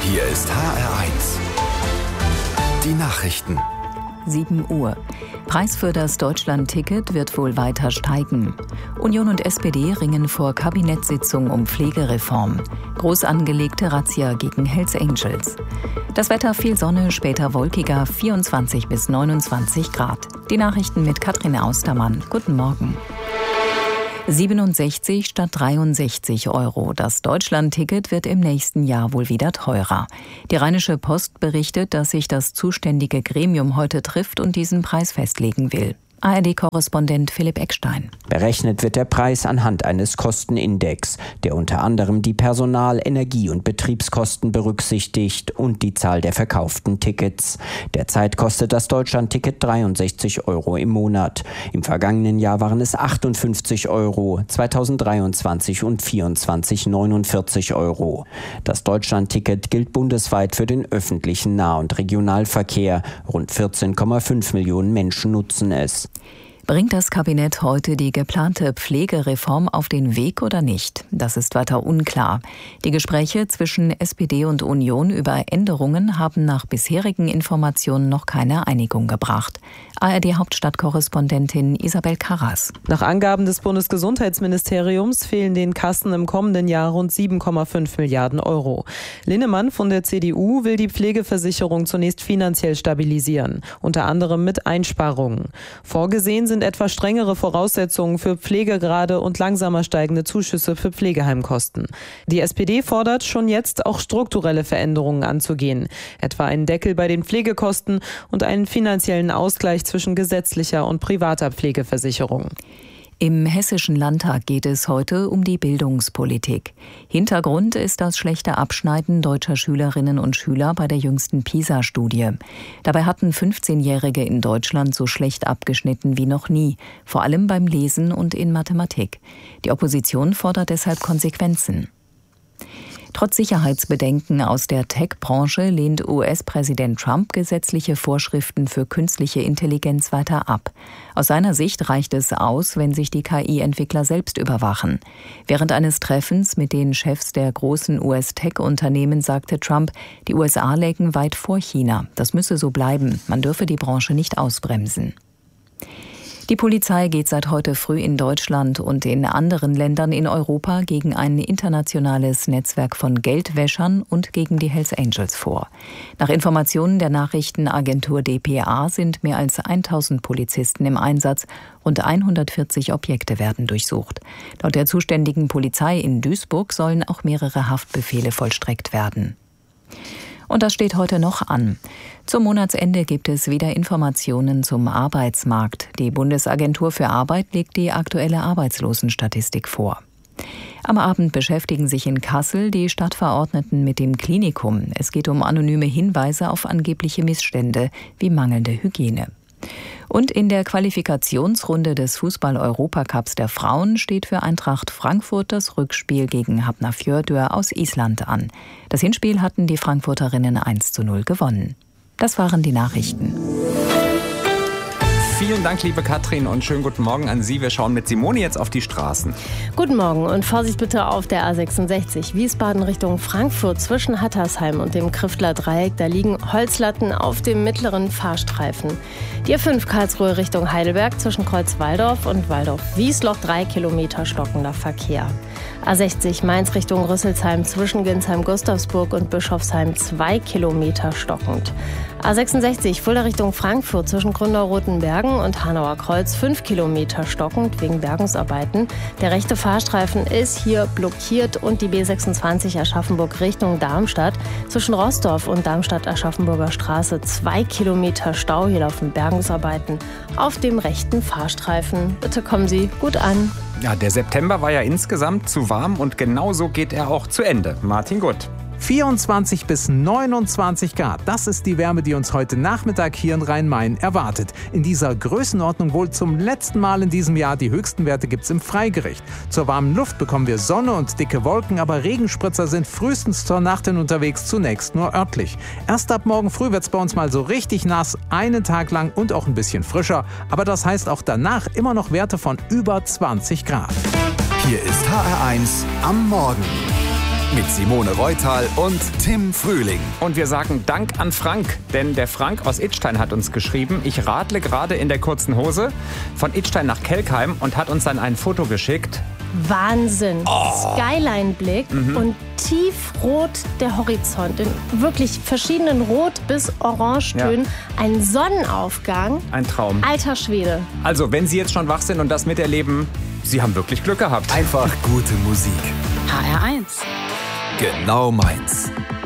Hier ist HR1. Die Nachrichten. 7 Uhr. Preis für das Deutschland-Ticket wird wohl weiter steigen. Union und SPD ringen vor Kabinettssitzung um Pflegereform. Groß angelegte Razzia gegen Hells Angels. Das Wetter: viel Sonne, später wolkiger, 24 bis 29 Grad. Die Nachrichten mit Katrin Austermann. Guten Morgen. 67 statt 63 Euro. Das Deutschland-Ticket wird im nächsten Jahr wohl wieder teurer. Die Rheinische Post berichtet, dass sich das zuständige Gremium heute trifft und diesen Preis festlegen will. ARD-Korrespondent Philipp Eckstein. Berechnet wird der Preis anhand eines Kostenindex, der unter anderem die Personal-, Energie- und Betriebskosten berücksichtigt und die Zahl der verkauften Tickets. Derzeit kostet das Deutschland-Ticket 63 Euro im Monat. Im vergangenen Jahr waren es 58 Euro, 2023 und 2024 49 Euro. Das Deutschland-Ticket gilt bundesweit für den öffentlichen Nah- und Regionalverkehr. Rund 14,5 Millionen Menschen nutzen es. Bringt das Kabinett heute die geplante Pflegereform auf den Weg oder nicht? Das ist weiter unklar. Die Gespräche zwischen SPD und Union über Änderungen haben nach bisherigen Informationen noch keine Einigung gebracht. ARD-Hauptstadtkorrespondentin Isabel Karras. Nach Angaben des Bundesgesundheitsministeriums fehlen den Kassen im kommenden Jahr rund 7,5 Milliarden Euro. Linnemann von der CDU will die Pflegeversicherung zunächst finanziell stabilisieren, unter anderem mit Einsparungen. Vorgesehen sind etwa strengere Voraussetzungen für Pflegegrade und langsamer steigende Zuschüsse für Pflegeheimkosten. Die SPD fordert, schon jetzt auch strukturelle Veränderungen anzugehen, etwa einen Deckel bei den Pflegekosten und einen finanziellen Ausgleich zwischen gesetzlicher und privater Pflegeversicherung. Im Hessischen Landtag geht es heute um die Bildungspolitik. Hintergrund ist das schlechte Abschneiden deutscher Schülerinnen und Schüler bei der jüngsten PISA-Studie. Dabei hatten 15-Jährige in Deutschland so schlecht abgeschnitten wie noch nie, vor allem beim Lesen und in Mathematik. Die Opposition fordert deshalb Konsequenzen. Trotz Sicherheitsbedenken aus der Tech-Branche lehnt US-Präsident Trump gesetzliche Vorschriften für künstliche Intelligenz weiter ab. Aus seiner Sicht reicht es aus, wenn sich die KI-Entwickler selbst überwachen. Während eines Treffens mit den Chefs der großen US-Tech-Unternehmen sagte Trump, die USA lägen weit vor China. Das müsse so bleiben. Man dürfe die Branche nicht ausbremsen. Die Polizei geht seit heute früh in Deutschland und in anderen Ländern in Europa gegen ein internationales Netzwerk von Geldwäschern und gegen die Hells Angels vor. Nach Informationen der Nachrichtenagentur dpa sind mehr als 1000 Polizisten im Einsatz. Rund 140 Objekte werden durchsucht. Laut der zuständigen Polizei in Duisburg sollen auch mehrere Haftbefehle vollstreckt werden. Und das steht heute noch an. Zum Monatsende gibt es wieder Informationen zum Arbeitsmarkt. Die Bundesagentur für Arbeit legt die aktuelle Arbeitslosenstatistik vor. Am Abend beschäftigen sich in Kassel die Stadtverordneten mit dem Klinikum. Es geht um anonyme Hinweise auf angebliche Missstände wie mangelnde Hygiene. Und in der Qualifikationsrunde des Fußball-Europacups der Frauen steht für Eintracht Frankfurt das Rückspiel gegen Hafnarfjörður aus Island an. Das Hinspiel hatten die Frankfurterinnen 1:0 gewonnen. Das waren die Nachrichten. Vielen Dank, liebe Katrin, und schönen guten Morgen an Sie. Wir schauen mit Simone jetzt auf die Straßen. Guten Morgen und Vorsicht bitte auf der A66. Wiesbaden Richtung Frankfurt zwischen Hattersheim und dem Kriftler Dreieck. Da liegen Holzlatten auf dem mittleren Fahrstreifen. Die A5 Karlsruhe Richtung Heidelberg zwischen Kreuz-Walldorf und Walldorf-Wiesloch 3 Kilometer stockender Verkehr. A60 Mainz Richtung Rüsselsheim zwischen Ginsheim-Gustavsburg und Bischofsheim 2 Kilometer stockend. A66 Fulda Richtung Frankfurt zwischen Grünau-Rotenbergen und Hanauer Kreuz 5 Kilometer stockend wegen Bergungsarbeiten. Der rechte Fahrstreifen ist hier blockiert und die B26 Aschaffenburg Richtung Darmstadt zwischen Roßdorf und Darmstadt-Aschaffenburger Straße 2 Kilometer Stau. Hier laufen Bergungsarbeiten auf dem rechten Fahrstreifen. Bitte kommen Sie gut an. Ja, der September war ja insgesamt zu warm und genauso geht er auch zu Ende. Martin Gutt. 24 bis 29 Grad, das ist die Wärme, die uns heute Nachmittag hier in Rhein-Main erwartet. In dieser Größenordnung wohl zum letzten Mal in diesem Jahr. Die höchsten Werte gibt's im Freigericht. Zur warmen Luft bekommen wir Sonne und dicke Wolken, aber Regenspritzer sind frühestens zur Nacht hin unterwegs, zunächst nur örtlich. Erst ab morgen früh wird's bei uns mal so richtig nass, einen Tag lang und auch ein bisschen frischer. Aber das heißt auch danach immer noch Werte von über 20 Grad. Hier ist HR1 am Morgen. Mit Simone Reutal und Tim Frühling. Und wir sagen Dank an Frank, denn der Frank aus Idstein hat uns geschrieben, ich radle gerade in der kurzen Hose von Idstein nach Kelkheim und hat uns dann ein Foto geschickt. Wahnsinn. Skyline-Blick und tiefrot der Horizont. In wirklich verschiedenen Rot- bis Orangetönen. Ja. Ein Sonnenaufgang. Ein Traum. Alter Schwede. Also, wenn Sie jetzt schon wach sind und das miterleben, Sie haben wirklich Glück gehabt. Einfach gute Musik. HR1. Genau meins.